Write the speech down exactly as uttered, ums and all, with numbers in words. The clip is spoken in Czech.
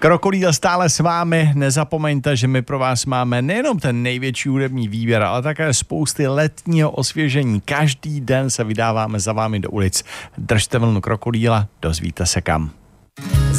Krokodýl stále s vámi, nezapomeňte, že my pro vás máme nejenom ten největší hudební výběr, ale také spousty letního osvěžení. Každý den se vydáváme za vámi do ulic. Držte vlnu Krokodýla, dozvíte se kam.